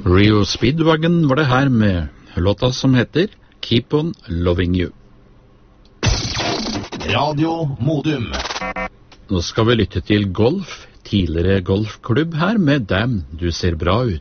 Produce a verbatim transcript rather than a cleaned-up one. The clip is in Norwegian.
Rio Speedwagon var det her med låta som heter Keep on Loving You. Radio Modum. Nå skal vi lytte til golf, tidligere golfklubb her med Damn, du ser bra ut.